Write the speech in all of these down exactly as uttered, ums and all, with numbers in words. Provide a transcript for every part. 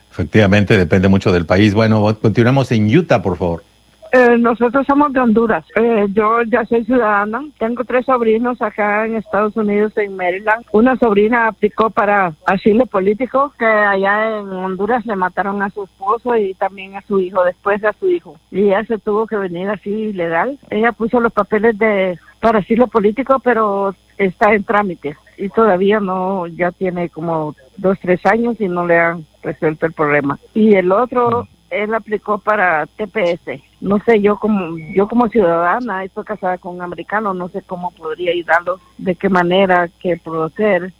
Efectivamente, depende mucho del país. Bueno, continuamos en Utah, por favor. Eh, nosotros somos de Honduras. Eh, yo ya soy ciudadana. Tengo tres sobrinos acá en Estados Unidos, en Maryland. Una sobrina aplicó para asilo político, que allá en Honduras le mataron a su esposo y también a su hijo, después a su hijo. Y ella se tuvo que venir así ilegal. Ella puso los papeles de para asilo político, pero está en trámite. Y todavía no, ya tiene como dos, tres años y no le han resuelto el problema. Y el otro... él aplicó para T P S. No sé, yo como yo como ciudadana, estoy casada con un americano, no sé cómo podría ayudarlos, de qué manera, qué proceder.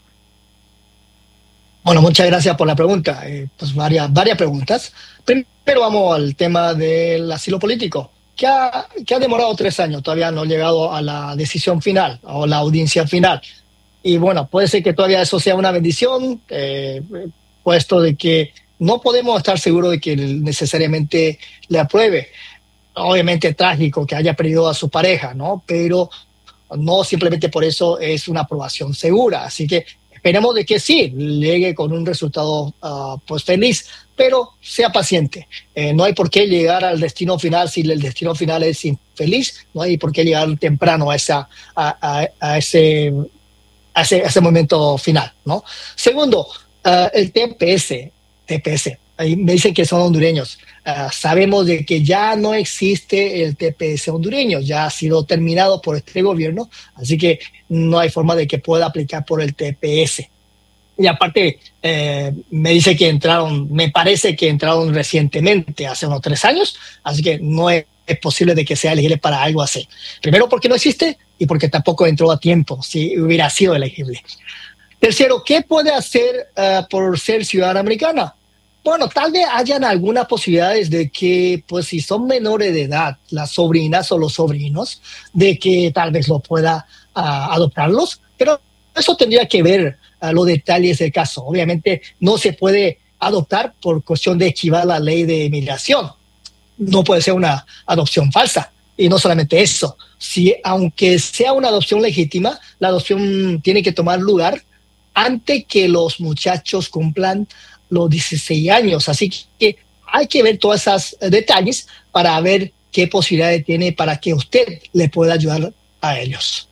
Bueno, muchas gracias por la pregunta. Eh, pues varias, varias preguntas. Primero vamos al tema del asilo político, que ha, que ha demorado tres años, todavía no ha llegado a la decisión final o la audiencia final. Y bueno, puede ser que todavía eso sea una bendición, eh, puesto de que no podemos estar seguros de que necesariamente le apruebe. Obviamente es trágico que haya perdido a su pareja, ¿no? Pero no simplemente por eso es una aprobación segura. Así que esperemos de que sí, llegue con un resultado uh, pues feliz, pero sea paciente. Eh, no hay por qué llegar al destino final si el destino final es infeliz. No hay por qué llegar temprano a, esa, a, a, a, ese, a, ese, a ese momento final, ¿no? Segundo, uh, el T P S. T P S. Ahí me dicen que son hondureños. Uh, sabemos de que ya no existe el T P S hondureño, ya ha sido terminado por este gobierno, así que no hay forma de que pueda aplicar por el T P S. Y aparte, eh, me dice que entraron, me parece que entraron recientemente, hace unos tres años, así que no es, es posible de que sea elegible para algo así. Primero porque no existe y porque tampoco entró a tiempo, si hubiera sido elegible. Tercero, ¿qué puede hacer uh, por ser ciudadana americana? Bueno, tal vez hayan algunas posibilidades de que, pues si son menores de edad, las sobrinas o los sobrinos, de que tal vez lo pueda uh, adoptarlos, pero eso tendría que ver uh, los detalles del caso. Obviamente no se puede adoptar por cuestión de esquivar la ley de inmigración. No puede ser una adopción falsa. Y no solamente eso, si aunque sea una adopción legítima, la adopción tiene que tomar lugar antes que los muchachos cumplan los dieciséis años. Así que hay que ver todos esos detalles para ver qué posibilidades tiene para que usted le pueda ayudar a ellos.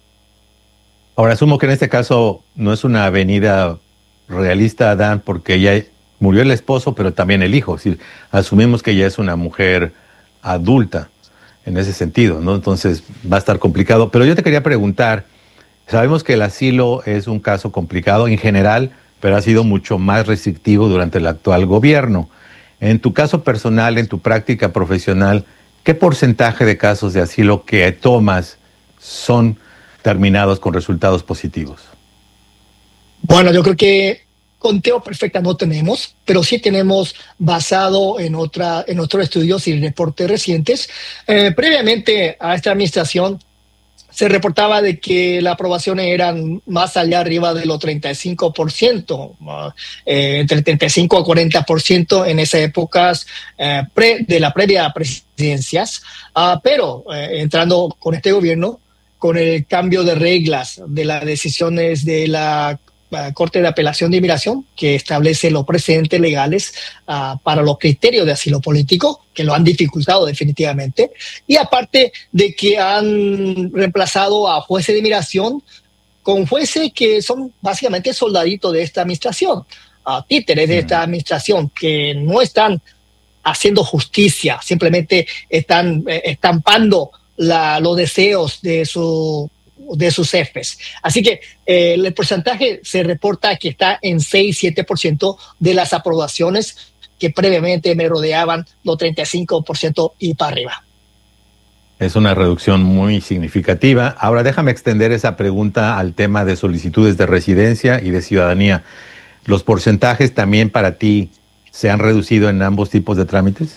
Ahora, asumo que en este caso no es una avenida realista, Dan, porque ya murió el esposo, pero también el hijo. Es decir, asumimos que ya es una mujer adulta en ese sentido, ¿no? Entonces va a estar complicado. Pero yo te quería preguntar, sabemos que el asilo es un caso complicado en general, pero ha sido mucho más restrictivo durante el actual gobierno. En tu caso personal, en tu práctica profesional, ¿qué porcentaje de casos de asilo que tomas son terminados con resultados positivos? Bueno, yo creo que conteo perfecta no tenemos, pero sí tenemos basado en otra en otros estudios y reportes recientes. Eh, previamente a esta administración se reportaba de que las aprobaciones eran más allá arriba de los treinta y cinco por ciento, eh, entre el treinta y cinco a cuarenta por ciento en esas épocas eh, pre, de la previa presidencias, uh, pero eh, entrando con este gobierno, con el cambio de reglas de las decisiones de la uh, Corte de Apelación de Inmigración, que establece los precedentes legales uh, para los criterios de asilo político, que lo han dificultado definitivamente, y aparte de que han reemplazado a jueces de inmigración con jueces que son básicamente soldaditos de esta administración, uh, títeres de esta administración, que no están haciendo justicia, simplemente están eh, estampando la, los deseos de su de sus jefes. Así que eh, el porcentaje se reporta que está en seis a siete por ciento de las aprobaciones que previamente me rodeaban los treinta y cinco por ciento y para arriba. Es una reducción muy significativa. Ahora déjame extender esa pregunta al tema de solicitudes de residencia y de ciudadanía. ¿Los porcentajes también para ti se han reducido en ambos tipos de trámites?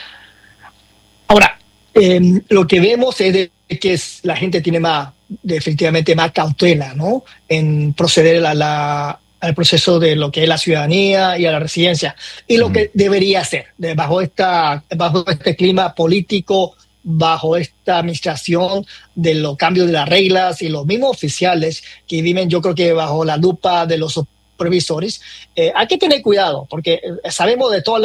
Ahora, eh, lo que vemos es de que es, la gente tiene más, definitivamente más cautela, ¿no?, en proceder a la, al proceso de lo que es la ciudadanía y a la residencia. Y lo mm. que debería hacer, de, bajo, esta, bajo este clima político, bajo esta administración de los cambios de las reglas y los mismos oficiales que viven, yo creo que bajo la lupa de los supervisores, eh, hay que tener cuidado, porque sabemos de todas las